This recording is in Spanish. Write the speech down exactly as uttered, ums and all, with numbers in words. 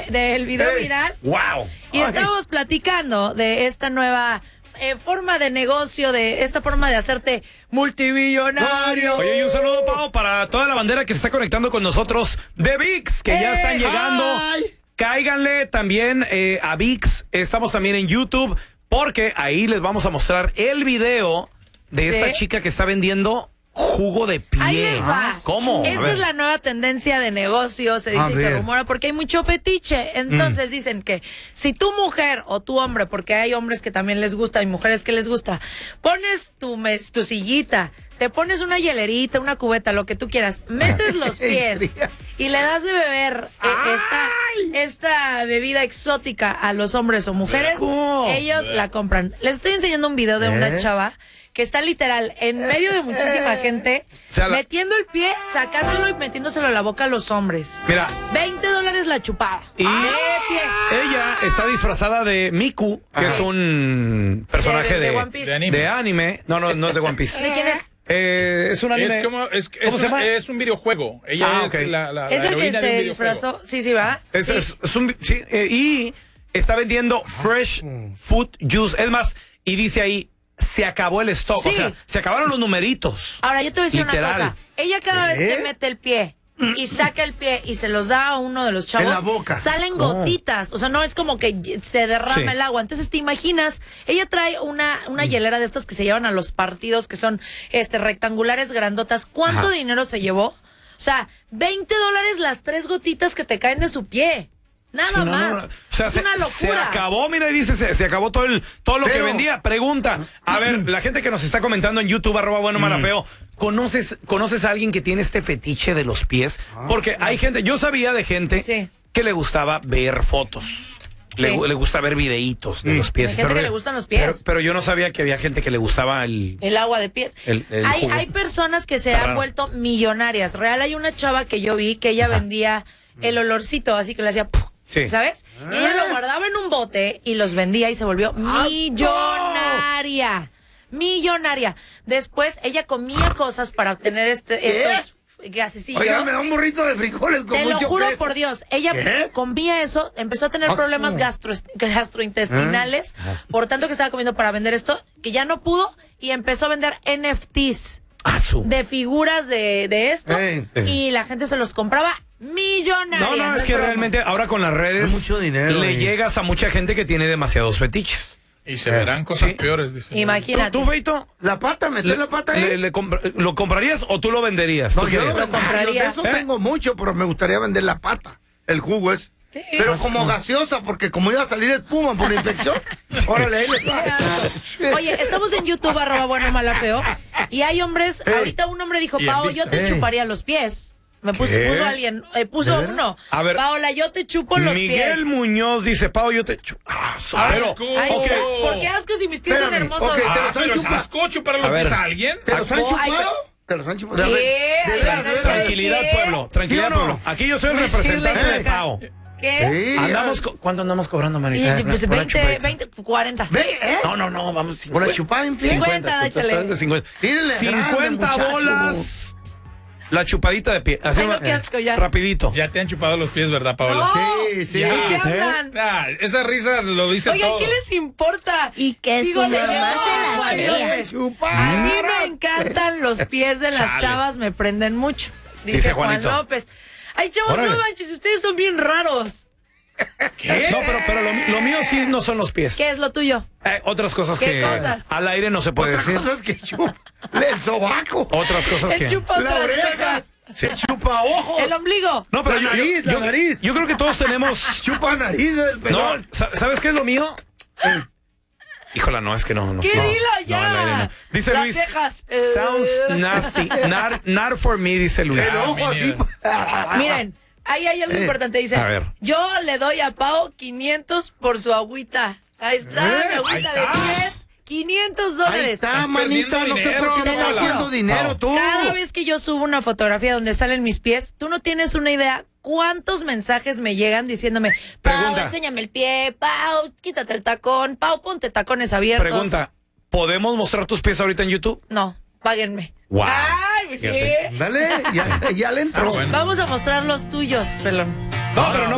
del video Hey. viral. ¡Wow! Y estábamos platicando de esta nueva eh, forma de negocio, de esta forma de hacerte multimillonario. Oye, y un saludo, Pau, para toda la bandera que se está conectando con nosotros de ViX, que ya están llegando. Ay. Cáiganle también eh, a ViX. Estamos también en YouTube, porque ahí les vamos a mostrar el video de esta ¿Sí? chica que está vendiendo jugo de pie. Ahí les va. ¿Cómo? A Esta ver. es la nueva tendencia de negocio, se dice A y se ver. rumora, porque hay mucho fetiche. Entonces dicen que si tu mujer o tu hombre, porque hay hombres que también les gusta y mujeres que les gusta, pones tu, mes, tu sillita, te pones una hielerita, una cubeta, lo que tú quieras, metes los pies y le das de beber eh, esta, esta bebida exótica a los hombres o mujeres, ¿Cómo? ellos la compran. Les estoy enseñando un video de una ¿Eh? chava que está literal en medio de muchísima gente, O sea, la- metiendo el pie, sacándolo y metiéndoselo a la boca a los hombres. Mira, veinte dólares la chupada. Y- De pie. ella está disfrazada de Miku, que Ajá. es un personaje De- de, de One Piece. De anime. de anime. No, no, no es de One Piece. ¿De quién es? Eh, es un anime. Es como, es, ¿Cómo es se un, llama? es un videojuego. Ella Ah, es ok. la, la, Es la el que heroína de un se videojuego. disfrazó. Sí, sí, va. Es, Sí. es- es un, sí, eh, y está vendiendo fresh food juice. Es más, y dice ahí, se acabó el stock. Sí. O sea, se acabaron los numeritos. Ahora, yo te voy a decir Literal. una cosa. Ella cada vez ¿Eh? que mete el pie y saca el pie y se los da a uno de los chavos, En la boca. salen Oh. gotitas. O sea, no es como que se derrama Sí. el agua. Entonces, te imaginas, ella trae una, una hielera de estas que se llevan a los partidos, que son este rectangulares grandotas. ¿Cuánto Ajá. dinero se llevó? O sea, veinte dólares las tres gotitas que te caen de su pie. Nada Sí, no, más. no, no. O sea, es se, una se locura. acabó, mira, y dice, se, se acabó todo el todo lo que Pero- vendía. Pregunta, a ver, la gente que nos está comentando en YouTube, arroba bueno, mala, feo, ¿conoces, ¿conoces a alguien que tiene este fetiche de los pies? Porque hay gente, yo sabía de gente Sí. que le gustaba ver fotos. Le, Sí. le gusta ver videitos de los pies. Hay gente que le gustan los pies. Pero, pero yo no sabía que había gente que le gustaba el... El agua de pies. El- el hay, jugo. hay personas que se Está han raro. vuelto millonarias. Real, hay una chava que yo vi que ella vendía el olorcito, así que le hacía... ¡puf! Sí. ¿Sabes? Y ella lo guardaba en un bote y los vendía y se volvió millonaria. Millonaria. Después ella comía cosas para obtener este, estos gasecillos. Oiga, me da un burrito de frijoles con Te lo mucho juro queso. por Dios, ella ¿Qué? comía eso, empezó a tener Asco. problemas gastro, gastrointestinales, por tanto que estaba comiendo para vender esto, que ya no pudo, y empezó a vender N F Ts Ah, su- de figuras de, de esto, Ey. y la gente se los compraba millonaria. No, no, es que broma. realmente ahora con las redes Es mucho dinero, le eh. llegas a mucha gente que tiene demasiados fetiches. Y se verán cosas Sí. peores, dice. Imagínate. ¿Tú, tú, Feito? La pata, meter la pata ahí. le- le compra- ¿Lo comprarías o tú lo venderías? No, ¿Tú yo qué lo, dirías? compraría. De eso ¿Eh? tengo mucho, pero me gustaría vender la pata. El jugo es. Sí. Pero como gaseosa, porque como iba a salir espuma por la infección. Órale, ahí le va. Oye, estamos en YouTube, arroba bueno, mala, feo, y hay hombres, Ey. ahorita un hombre dijo, Y en Pao, Vix, yo te ey. chuparía los pies. Me puso, ¿Qué? puso alguien, eh, puso ¿De veras? uno. A ver. Paola, yo te chupo los Miguel pies. Muñoz dice, Pau, yo te... chu- Ah, su- ¡Asco! pero, Ay, ok. es que, ¿por qué asco si mis pies son Espérame, hermosos? ok, te Ah, los han pero es chupado. asco chupar los A ver. pies a alguien. ¿Te los han Ay, chupado? ¿Te los han chupado? De ¿Qué? ver- de Ay, veras, no, de veras. Tranquilidad, ¿Qué? pueblo. Tranquilidad, ¿Sí o no? pueblo. Aquí yo soy el Pues, representante Shirley, de Pau. ¿Qué? Sí, Andamos co- ¿Cuánto andamos cobrando, Y, Marita? pues Por la veinte, chupadita. veinte, cuarenta. Ve, ¿eh? No, no, no, vamos. Por la cincuenta. chupada en pie. cincuenta, échale. Total de cincuenta. Tírenle grande, cincuenta muchacho. bolas. La chupadita de pie. Así Ay, no, va- qué asco, ya. Rapidito. Ya te han chupado los pies, ¿verdad, Paola? No. Sí, sí. Ya. ¿De qué ¿Eh? hablan? Ah, esa risa lo dice Oigan, todo. ¿qué les importa? Y que Digo, su le mamá llevo se la agua, crea. yo me- Me chupa. A mí me encantan los pies de las Chale. chavas, me prenden mucho. Dice, Dice Juan Juanito. López. Ay, chavos, Órale. no manches, ustedes son bien raros. ¿Qué? No, pero, pero lo, mi- lo mío sí no son los pies. ¿Qué es lo tuyo? Eh, otras cosas ¿Qué que cosas? al aire no se puede Otra decir. cosa es que chupa el sobaco. Otras cosas Él que... chupa La otras oreja. cosas. Se chupa ojos. El ombligo. No, pero La yo, yo- nariz, la yo- nariz. yo creo que todos tenemos... Chupa nariz del No, pelón. sa- ¿sabes qué es lo mío? Híjola, no, es que no. no ¿Qué? no, Dilo no, ya. al aire no. Dice Las Luis. cejas. Sounds Eh. nasty. Not, not for me, dice Luis. El ojo así. Miren, ahí hay algo Eh, importante. Dice, a ver. yo le doy a Pau quinientos por su agüita. Ahí está, Eh, mi agüita ahí de está. pies. quinientos Ahí dólares. está, Estás manita. perdiendo No sé dinero, por qué no te lo estás haciendo juro. dinero tú. Cada vez que yo subo una fotografía donde salen mis pies, tú no tienes una idea cuántos mensajes me llegan diciéndome, Pau, Pregunta. enséñame el pie, Pau, quítate el tacón, Pau, ponte tacones abiertos. Pregunta, ¿podemos mostrar tus pies ahorita en YouTube? No, páguenme. Wow. Ay, pues sí. Fíjate. Dale, ya, ya le entró. Ah, bueno. Vamos a mostrar los tuyos, pelón. No, pero no